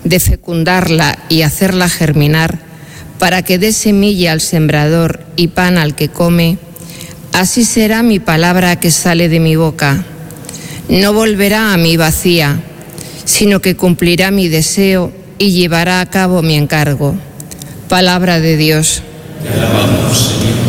de fecundarla y hacerla germinar, para que dé semilla al sembrador y pan al que come, así será mi palabra que sale de mi boca. No volverá a mí vacía, sino que cumplirá mi deseo y llevará a cabo mi encargo. Palabra de Dios. Te alabamos, Señor.